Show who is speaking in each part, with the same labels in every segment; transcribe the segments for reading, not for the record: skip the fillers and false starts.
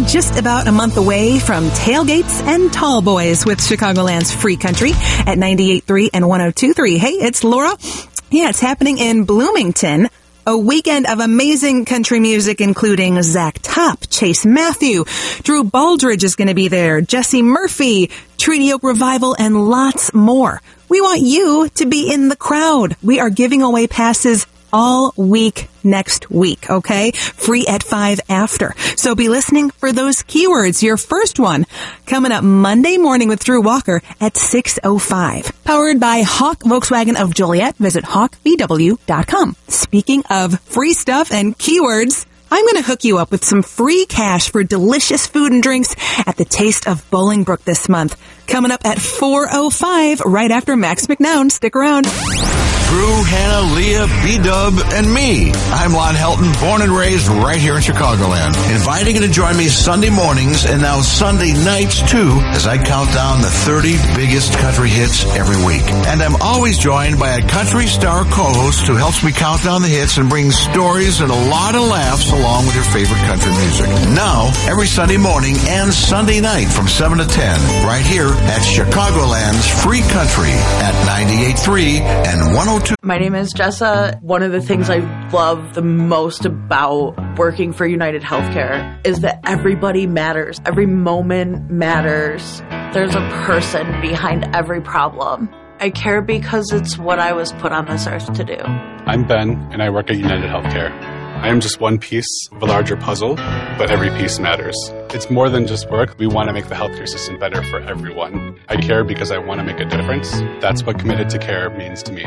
Speaker 1: just about a month away from tailgates and tall boys with Chicagoland's Free Country at 98.3 and 102.3. Hey, it's Laura. Yeah, it's happening in Bloomington. A weekend of amazing country music, including Zach Top, Chase Matthew, Drew Baldridge is going to be there, Jesse Murphy, Treaty Oak Revival, and lots more. We want you to be in the crowd. We are giving away passes all week next week, okay? Free at 5 after. So be listening for those keywords. Your first one coming up Monday morning with Drew Walker at 6:05. Powered by Hawk Volkswagen of Joliet. Visit hawkvw.com. Speaking of free stuff and keywords, I'm going to hook you up with some free cash for delicious food and drinks at the Taste of Bolingbrook this month. Coming up at 4:05 right after Max McNown. Stick around.
Speaker 2: Drew, Hannah, Leah, B-Dub, and me. I'm Lon Helton, born and raised right here in Chicagoland. Inviting you to join me Sunday mornings and now Sunday nights, too, as I count down the 30 biggest country hits every week. And I'm always joined by a country star co-host who helps me count down the hits and brings stories and a lot of laughs along with your favorite country music. Now, every Sunday morning and Sunday night from 7 to 10, right here at Chicagoland's Free Country at 98.3 and 102.
Speaker 3: My name is Jessa. One of the things I love the most about working for United Healthcare is that everybody matters. Every moment matters. There's a person behind every problem. I care because it's what I was put on this earth to do.
Speaker 4: I'm Ben, and I work at United Healthcare. I am just one piece of a larger puzzle, but every piece matters. It's more than just work. We want to make the healthcare system better for everyone. I care because I want to make a difference. That's what Committed to Care means to me.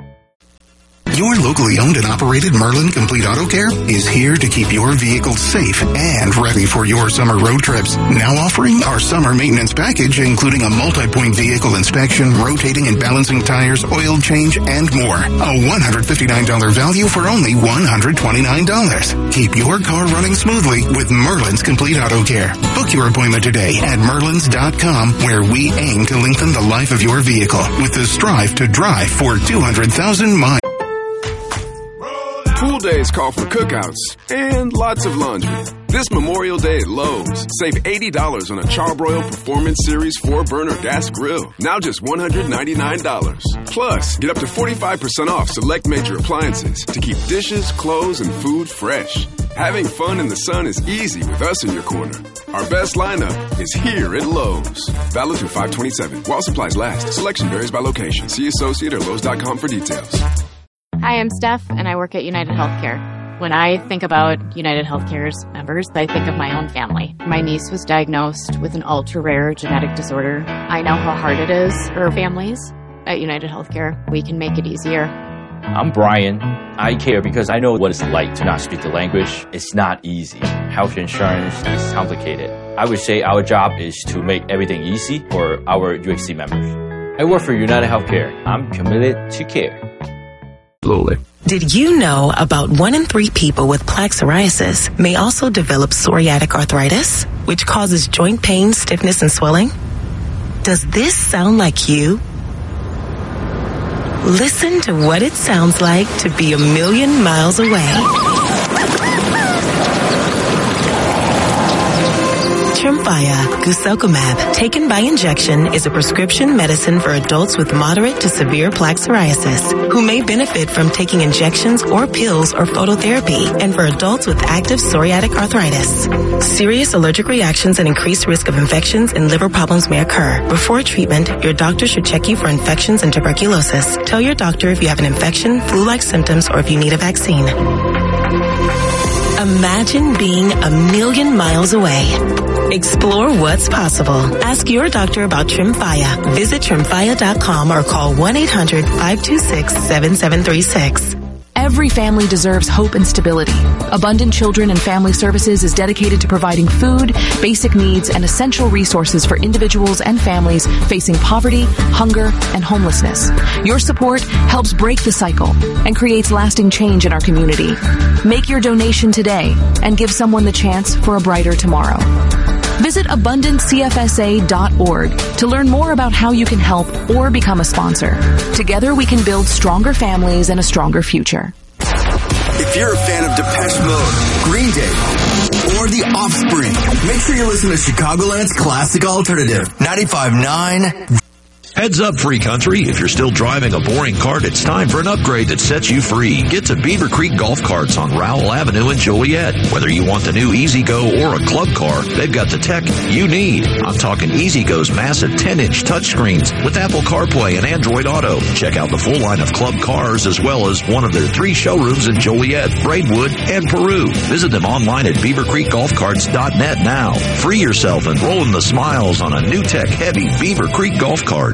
Speaker 5: Your locally owned and operated Merlin Complete Auto Care is here to keep your vehicle safe and ready for your summer road trips. Now offering our summer maintenance package, including a multi-point vehicle inspection, rotating and balancing tires, oil change, and more. A $159 value for only $129. Keep your car running smoothly with Merlin's Complete Auto Care. Book your appointment today at merlins.com, where we aim to lengthen the life of your vehicle with the Strive to Drive for 200,000 miles.
Speaker 6: Pool days call for cookouts and lots of laundry. This Memorial Day at Lowe's, save $80 on a Charbroil Performance Series 4-burner gas grill. Now just $199. Plus, get up to 45% off select major appliances to keep dishes, clothes, and food fresh. Having fun in the sun is easy with us in your corner. Our best lineup is here at Lowe's. Valid through 5/27. While supplies last. Selection varies by location. See associate or Lowe's.com for details.
Speaker 7: Hi, I'm Steph, and I work at United Healthcare. When I think about United Healthcare's members, I think of my own family. My niece was diagnosed with an ultra-rare genetic disorder. I know how hard it is for families. At United Healthcare, we can make it easier.
Speaker 8: I'm Brian. I care because I know what it's like to not speak the language. It's not easy. Health insurance is complicated. I would say our job is to make everything easy for our UHC members. I work for United Healthcare. I'm committed to care.
Speaker 5: Absolutely.
Speaker 9: Did you know about 1 in 3 people with plaque psoriasis may also develop psoriatic arthritis, which causes joint pain, stiffness, and swelling? Does this sound like you? Listen to what it sounds like to be a million miles away. Tremfya, guselkumab, taken by injection, is a prescription medicine for adults with moderate to severe plaque psoriasis who may benefit from taking injections or pills or phototherapy, and for adults with active psoriatic arthritis. Serious allergic reactions and increased risk of infections and liver problems may occur. Before treatment, your doctor should check you for infections and tuberculosis. Tell your doctor if you have an infection, flu-like symptoms, or if you need a vaccine. Imagine being a million miles away. Explore what's possible. Ask your doctor about Tremfya. Visit Tremfya.com or call 1-800-526-7736.
Speaker 10: Every family deserves hope and stability. Abundant Children and Family Services is dedicated to providing food, basic needs, and essential resources for individuals and families facing poverty, hunger, and homelessness. Your support helps break the cycle and creates lasting change in our community. Make your donation today and give someone the chance for a brighter tomorrow. Visit abundancefsa.org to learn more about how you can help or become a sponsor. Together we can build stronger families and a stronger future.
Speaker 6: If
Speaker 11: If you're a fan of Depeche Mode, Green Day, or The Offspring, make sure you listen to Chicagoland's classic alternative, 95.9.
Speaker 12: Heads up, free country. If you're still driving a boring cart, it's time for an upgrade that sets you free. Get to Beaver Creek Golf Carts on Rowell Avenue in Joliet. Whether you want the new E-Z-Go or a club car, they've got the tech you need. I'm talking E-Z-Go's massive 10-inch touchscreens with Apple CarPlay and Android Auto. Check out the full line of club cars as well as one of their 3 showrooms in Joliet, Braidwood, and Peru. Visit them online at beavercreekgolfcarts.net now. Free yourself and roll in the smiles on a new tech-heavy Beaver Creek Golf Cart.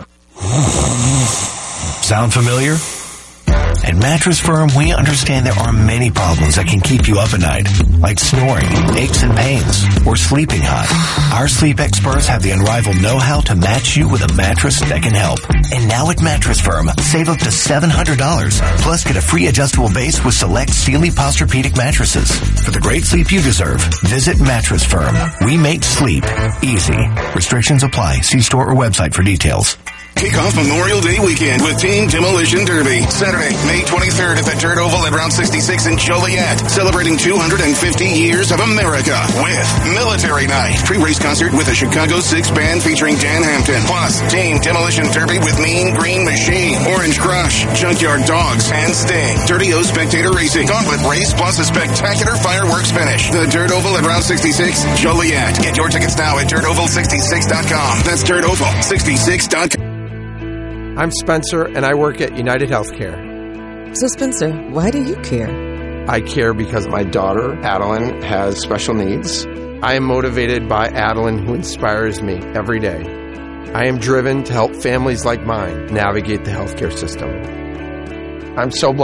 Speaker 13: Sound familiar? At Mattress Firm, we understand there are many problems that can keep you up at night, like snoring, aches and pains, or sleeping hot. Our sleep experts have the unrivaled know-how to match you with a mattress that can help. And now at Mattress Firm, save up to $700, plus get a free adjustable base with select Sealy Posturepedic mattresses. For the great sleep you deserve, visit Mattress Firm. We make sleep easy. Restrictions apply. See store or website for details.
Speaker 5: Kick off Memorial Day weekend with Team Demolition Derby. Saturday, May 23rd at the Dirt Oval at Route 66 in Joliet. Celebrating 250 years of America with Military Night. Pre-race concert with a Chicago 6 band featuring Dan Hampton. Plus, Team Demolition Derby with Mean Green Machine, Orange Crush, Junkyard Dogs, and Sting. Dirty O Spectator Racing. Gauntlet race plus a spectacular fireworks finish. The Dirt Oval at Route 66, Joliet. Get your tickets now at dirtoval66.com. That's dirtoval66.com.
Speaker 14: I'm Spencer, and I work at United Healthcare.
Speaker 15: So, Spencer, why do you care?
Speaker 14: I care because my daughter, Adeline, has special needs. I am motivated by Adeline, who inspires me every day. I am driven to help families like mine navigate the healthcare system. I'm so blessed